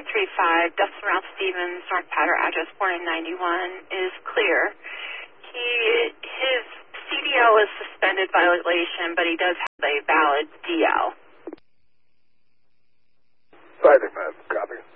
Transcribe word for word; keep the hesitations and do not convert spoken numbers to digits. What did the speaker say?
three five, Dustin Ralph Stevens, North Powder, address born in ninety-one, is clear. He, his C D L is suspended violation, but he does have a valid D L. Citing that, copy.